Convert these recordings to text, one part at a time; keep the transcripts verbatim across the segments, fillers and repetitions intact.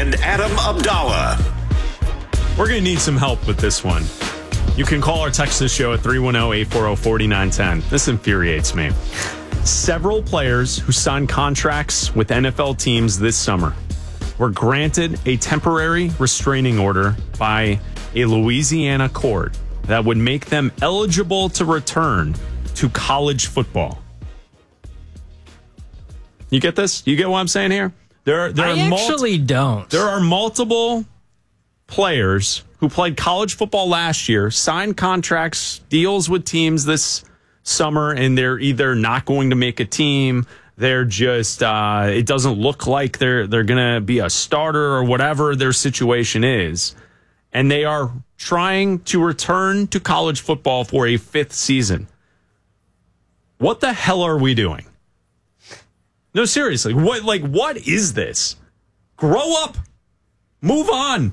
and Adam Abdallah. We're going to need some help with this one. You can call or text the show at three one zero, eight four zero, four nine one zero. This infuriates me. Several players who signed contracts with N F L teams this summer were granted a temporary restraining order by a Louisiana court that would make them eligible to return to college football. You get this? You get what I'm saying here? There, there I are actually multi- don't. There are multiple players who played college football last year, signed contracts, deals with teams this summer, and they're either not going to make a team, they're just, uh, it doesn't look like they're they're going to be a starter or whatever their situation is. And they are trying to return to college football for a fifth season. What the hell are we doing? No, seriously, what like what is this? Grow up. Move on.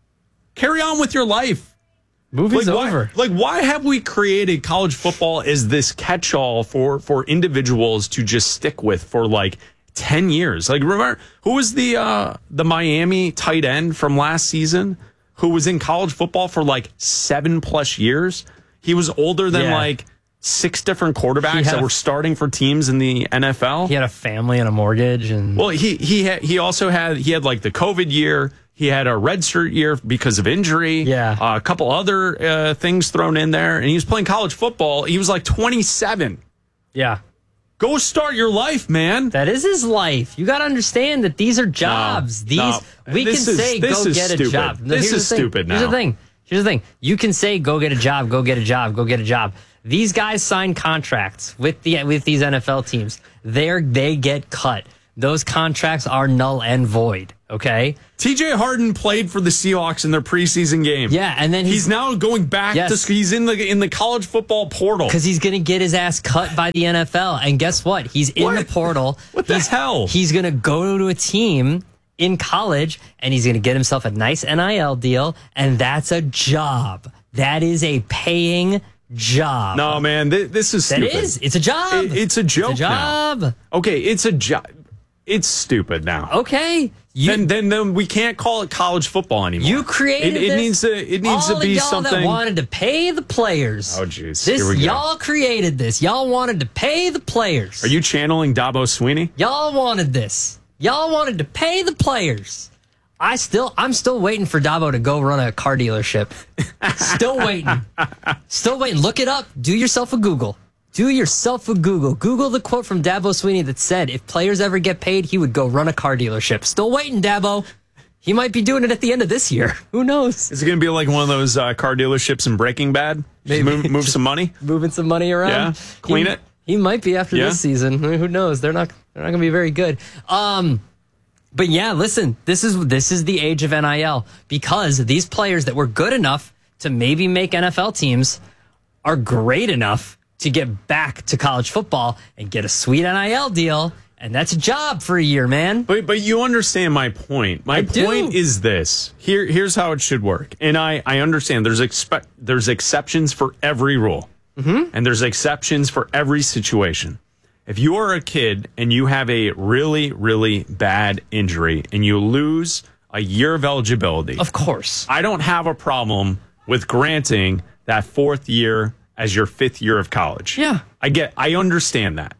Carry on with your life. Movie's like, over. Why, like, why have we created college football as this catch-all for, for individuals to just stick with for, like, ten years? Like, remember, who was the uh, the Miami tight end from last season who was in college football for, like, seven-plus years? He was older than, Yeah. like, six different quarterbacks that a, were starting for teams in the N F L. He had a family and a mortgage. and Well, he he had, he also had, he had, like, the COVID year. He had a redshirt year because of injury. Yeah. Uh, a couple other uh, things thrown in there. And he was playing college football. He was like twenty-seven. Yeah. Go start your life, man. That is his life. You got to understand that these are jobs. No, these no. We This can is- say, this go is get stupid. a job. No, This here's is the thing. stupid Here's now. the thing. Here's the thing. You can say, go get a job, go get a job, go get a job. These guys sign contracts with the with these N F L teams. They're, they get cut. Those contracts are null and void, okay? T J Harden played for the Seahawks in their preseason game. Yeah, and then he's, he's, now going back Yes. to he's in the in the college football portal. because he's going to get his ass cut by the N F L. And guess what? He's in What? the portal. What the he's, hell? He's going to go to a team in college, and he's going to get himself a nice N I L deal, and that's a job. That is a paying job. No, man, th- this is That stupid. is. It's a job. It- it's a joke It's a job. now. Okay, it's a job. It's stupid now. Okay. You, then, then, then we can't call it college football anymore. you created it. It this. needs to. It needs All to be of y'all something. that wanted to pay the players. Oh, jeez. This Here we go. y'all created this. Y'all wanted to pay the players. Are you channeling Dabo Sweeney? Y'all wanted this. Y'all wanted to pay the players. I still, I'm still waiting for Dabo to go run a car dealership. Still waiting. Still waiting. Look it up. Do yourself a Google. Do yourself a Google. Google the quote from Dabo Sweeney that said if players ever get paid, he would go run a car dealership. Still waiting, Dabo. He might be doing it at the end of this year. Who knows? Is it going to be like one of those uh, car dealerships in Breaking Bad? Just Maybe. move, move some money. Moving some money around. Yeah. Clean He- it. He might be after Yeah. this season. Who knows? They're not. They're not going to be very good. Um, but yeah, listen. This is this is the age of N I L because these players that were good enough to maybe make N F L teams are great enough to get back to college football and get a sweet N I L deal, and that's a job for a year, man. But but you understand my point. My I do. point is this. Here here's how it should work. And I, I understand there's expe- there's exceptions for every rule. Mm-hmm. And there's exceptions for every situation. If you are a kid and you have a really, really bad injury and you lose a year of eligibility, Of course. I don't have a problem with granting that fourth year as your fifth year of college. Yeah. I get, I understand that.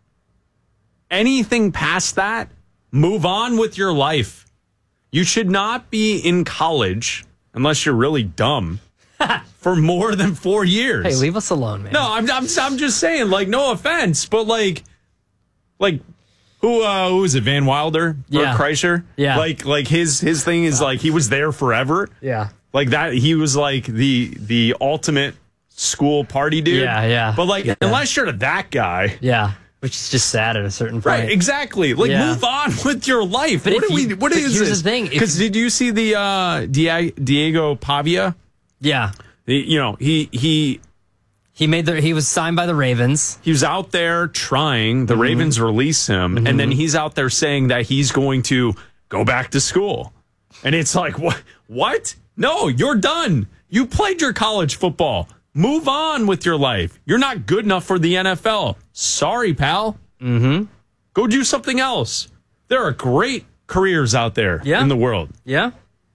Anything past that, move on with your life. You should not be in college unless you're really dumb for more than four years. Hey, leave us alone, man. No, I'm, I'm, I'm just saying, like, no offense, but like, like, who, uh, who is it? Van Wilder? Yeah. Bert Kreischer? Yeah. Like, like his, his thing is like, he was there forever. Yeah. Like that, he was like the, the ultimate school party dude. Yeah, yeah. But like, Yeah. unless you're that guy. Yeah. Which is just sad at a certain point. Right, exactly. Like, Yeah. move on with your life. But what if do you- we? What but is here's this? the thing, if- Because did you see the uh, Di- Diego Pavia? Yeah. The, you know, he he He made the. He was signed by the Ravens. he was out there trying. The Mm-hmm. Ravens release him, and then he's out there saying that he's going to go back to school. And it's like, what? What? No, you're done. You played your college football. Move on with your life. You're not good enough for the N F L. Sorry, pal. Mm-hmm. Go do something else. There are great careers out there Yeah. in the world. Yeah.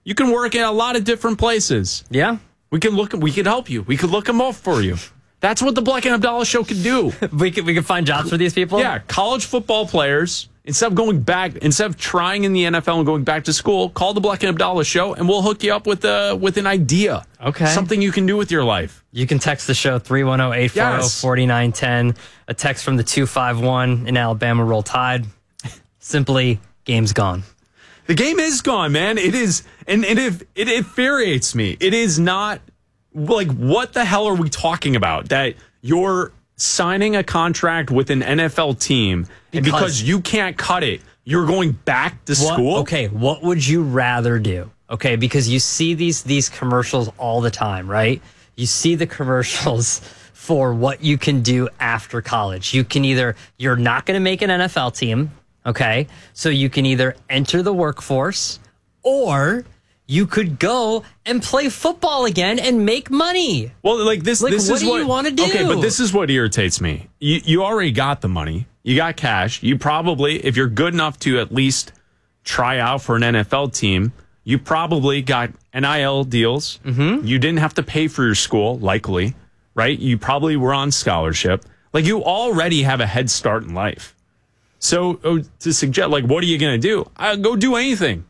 You can work at a lot of different places. Yeah. We can look. We can help you. We could look them up for you. That's what the Black and Abdallah Show can do. we could we could find jobs for these people. Yeah, college football players, instead of going back, instead of trying in the N F L and going back to school, call the Black and Abdallah Show, and we'll hook you up with a with an idea. Okay, something you can do with your life. You can text the show three one zero, eight four zero, four nine one zero. A text from the two five one in Alabama. Roll Tide. Simply, game's gone. The game is gone, man. It is, and it it, it infuriates me. It is not. Like, what the hell are we talking about? That you're signing a contract with an N F L team, and because, because you can't cut it, you're going back to what, school? Okay, what would you rather do? Okay, because you see these these commercials all the time, right? You see the commercials for what you can do after college. You can either, you're not going to make an N F L team, okay? So you can either enter the workforce, or you could go and play football again and make money. Well, like this, like, this what is do what you want to do? Okay, but this is what irritates me. You you already got the money. You got cash. You probably, if you're good enough to at least try out for an N F L team, you probably got N I L deals. Mm-hmm. You didn't have to pay for your school, likely, right? You probably were on scholarship. Like, you already have a head start in life. So oh, to suggest, like, what are you going to do? Uh, go do anything.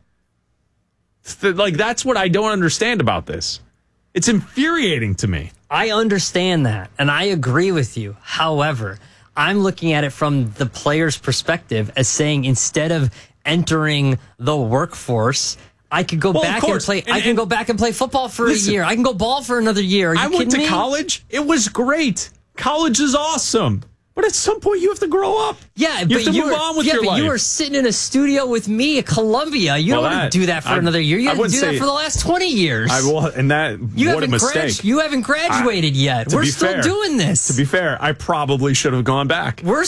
Like, that's what I don't understand about this. It's infuriating to me. I understand that, and I agree with you. However, I'm looking at it from the player's perspective as saying, instead of entering the workforce, I could go well, back and play. And, I can and, go back and play football for listen, a year. I can go ball for another year. Are you I went to me? college. It was great. College is awesome. But at some point, you have to grow up. Yeah, you but have to you move were, on with yeah, your but life. You were sitting in a studio with me at Columbia. You well, don't want to do that for I, another year. You have to do that for the last twenty years. I will, and that you what a mistake. Grad, you haven't graduated I, yet. We're still fair, doing this. To be fair, I probably should have gone back. We're